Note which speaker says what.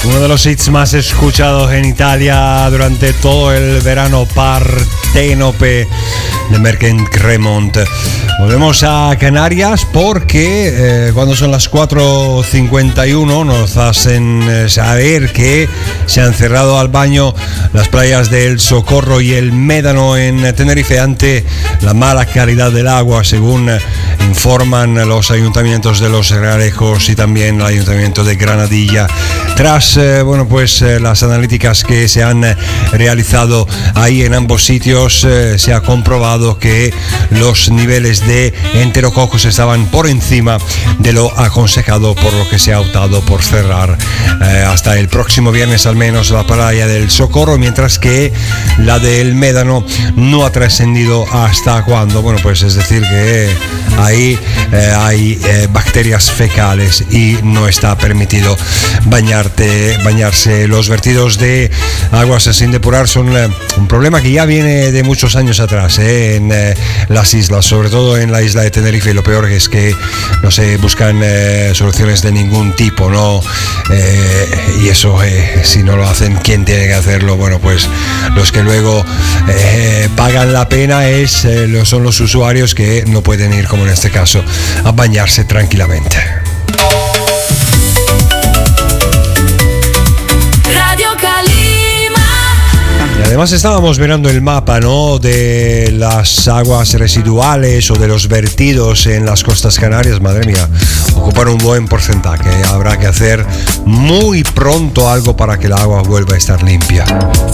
Speaker 1: Uno de los hits más escuchados en Italia durante todo el verano, Parténope de Merck Cremont. Volvemos a Canarias porque cuando son las 4:51 nos hacen saber que se han cerrado al baño las playas del Socorro y el Médano en Tenerife ante la mala calidad del agua, según informan los ayuntamientos de Los Realejos y también el ayuntamiento de Granadilla. Tras las analíticas que se han realizado ahí en ambos sitios, se ha comprobado que los niveles de enterococos estaban por encima de lo aconsejado, por lo que se ha optado por cerrar hasta el próximo viernes al menos la playa del Socorro, mientras que la del Médano no ha trascendido hasta cuándo. Es decir que ahí hay bacterias fecales y no está permitido bañarse. Los vertidos de aguas sin depurar son un problema que ya viene de muchos años atrás en las islas, sobre todo en la isla de Tenerife, y lo peor es que no se buscan soluciones de ningún tipo, ¿no? Y eso, si no lo hacen, ¿quién tiene que hacerlo? Los que luego pagan la pena son los usuarios que no pueden ir, como en este caso, a bañarse tranquilamente. Y además estábamos mirando el mapa, ¿no?, de las aguas residuales o de los vertidos en las costas canarias. Madre mía, ocupan un buen porcentaje. Habrá que hacer muy pronto algo para que el agua vuelva a estar limpia.